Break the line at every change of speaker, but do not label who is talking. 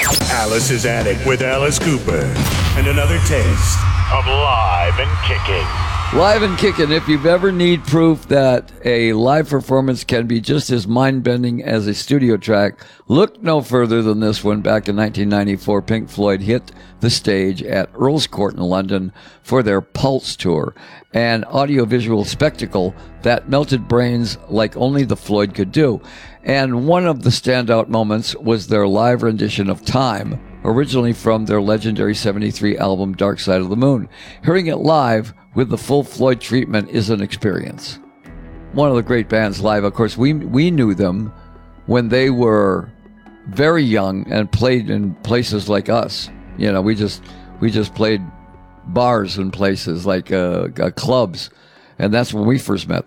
Alice's Attic with Alice Cooper. And another taste of Live and Kicking.
Live and Kicking. If you've ever need proof that a live performance can be just as mind-bending as a studio track, look no further than this one. Back in 1994, Pink Floyd hit the stage at Earl's Court in London for their Pulse tour, an audiovisual spectacle that melted brains like only the Floyd could do. And one of the standout moments was their live rendition of Time, originally from their legendary 73 album Dark Side of the Moon. Hearing it live with the full Floyd treatment is an experience. One of the great bands live. Of course, we knew them when they were very young and played in places like us. You know, we just played bars and places like clubs, and that's when we first met